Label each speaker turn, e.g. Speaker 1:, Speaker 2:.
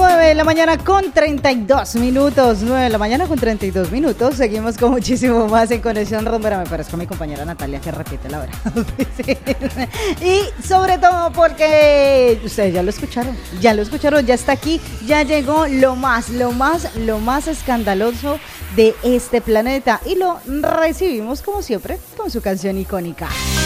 Speaker 1: 9 de la mañana con 32 minutos. 9 de la mañana con 32 minutos. Seguimos con muchísimo más en Conexión Rumbera. Me parezco a mi compañera Natalia que repite la hora. Y sobre todo porque ustedes ya lo escucharon, ya está aquí, ya llegó lo más escandaloso de este planeta y lo recibimos como siempre con su canción icónica.